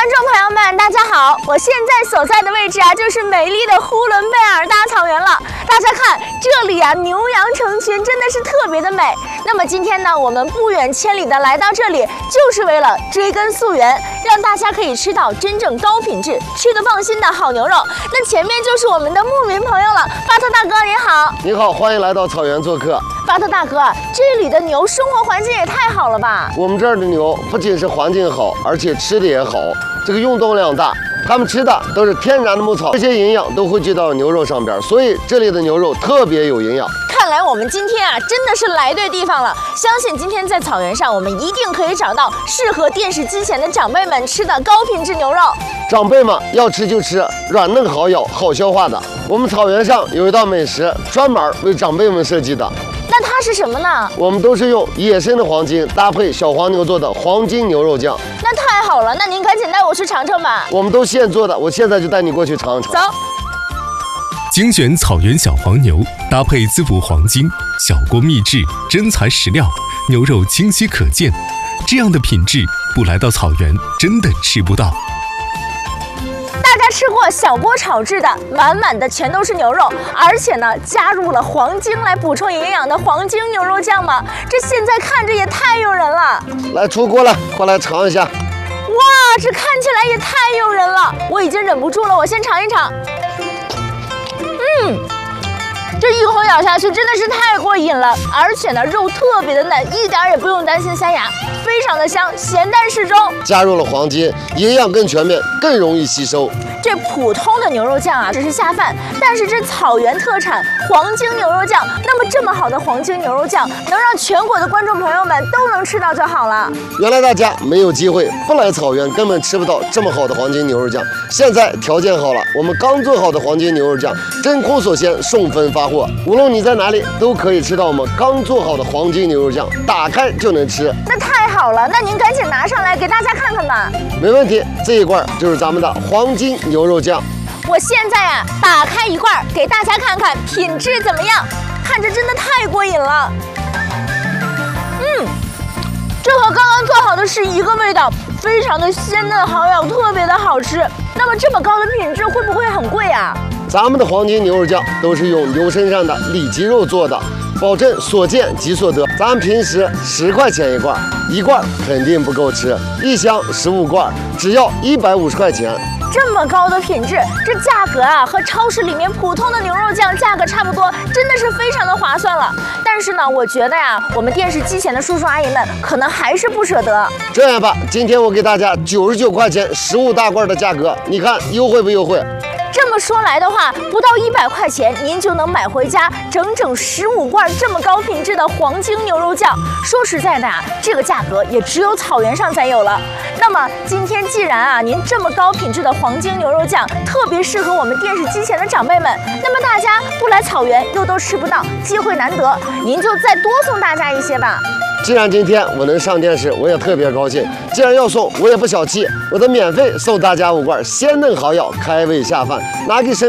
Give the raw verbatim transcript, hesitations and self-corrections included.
众朋友们，大家好！我现在所在的位置啊，就是美丽的呼伦贝尔大草原了。大家看，这里啊，牛羊成群，真的是特别的美。那么今天呢，我们不远千里的来到这里，就是为了追根溯源，让大家可以吃到真正高品质、吃得放心的好牛肉。那前面就是我们的牧民朋友了，巴特大哥您好。 你好，欢迎来到草原做客。 巴特大哥，这里的牛生活环境也太好了吧？ 我们这儿的牛不仅是环境好，而且吃的也好，这个运动量大。它们吃的都是天然的牧草，这些营养都汇聚到牛肉上边，所以这里的牛肉特别有营养。 看来我们今天啊，真的是来对地方了。相信今天在草原上，我们一定可以找到适合电视机前的长辈们吃的高品质牛肉。 长辈们要吃就吃软嫩好咬、好消化的。我们草原上有一道美食，专门为长辈们设计的。 那它是什么呢？ 我们都是用野生的黄金搭配小黄牛做的黄金牛肉酱。 那太好了，那您赶紧带我去尝尝吧。 我们都现做的，我现在就带你过去尝尝。 走。 精选草原小黄牛，搭配滋补黄金，小锅秘制，真材实料，牛肉清晰可见。这样的品质，不来到草原真的吃不到。 大家吃过小锅炒制的，满满的全都是牛肉，而且呢，加入了黄精来补充营养的黄精牛肉酱吗？这现在看着也太诱人了。 来出锅了，快来尝一下。 哇，这看起来也太诱人了，我已经忍不住了，我先尝一尝。嗯，这一口咬下去真的是太过瘾了，而且呢，肉特别的嫩，一点也不用担心塞牙，非常的香，咸淡适中。 加入了黄金，营养更全面，更容易吸收。 这普通的牛肉酱啊，只是下饭，但是这草原特产黄金牛肉酱，那么这么好的黄金牛肉酱，能让全国的观众朋友们都能吃到就好了。 原来大家没有机会，不来草原根本吃不到这么好的黄金牛肉酱。现在条件好了，我们刚做好的黄金牛肉酱真空锁鲜，送分发货，无论你在哪里都可以吃到我们刚做好的黄金牛肉酱，打开就能吃。 那太好了，那您赶紧拿上来给大家看看吧。 没问题，这一罐就是咱们的黄金牛肉酱。 我现在啊，打开一罐给大家看看品质怎么样，看着真的太过瘾了。嗯，这和刚刚做好的是一个味道，非常的鲜嫩好咬，特别的好吃。那么这么高的品质会不会很贵啊？ 咱们的黄金牛肉酱都是用牛身上的里脊肉做的，保证所见即所得。咱们平时十块钱一罐，一罐肯定不够吃，一箱十五罐，只要一百五十块钱。 这么高的品质，这价格啊和超市里面普通的牛肉酱价格差不多，真的是非常的划算了。但是呢，我觉得呀，我们电视机前的叔叔阿姨们可能还是不舍得。 这样吧，今天我给大家九十九块钱十五大罐的价格，你看优惠不优惠？ 这么说来的话，不到一百块钱，您就能买回家整整十五罐这么高品质的黄金牛肉酱。说实在的啊，这个价格也只有草原上才有了。那么今天既然啊，您这么高品质的黄金牛肉酱特别适合我们电视机前的长辈们，那么大家不来草原又都吃不到，机会难得，您就再多送大家一些吧。 既然今天我能上电视，我也特别高兴。既然要送，我也不小气，我得免费送大家五罐鲜嫩好咬、开胃下饭，拿给身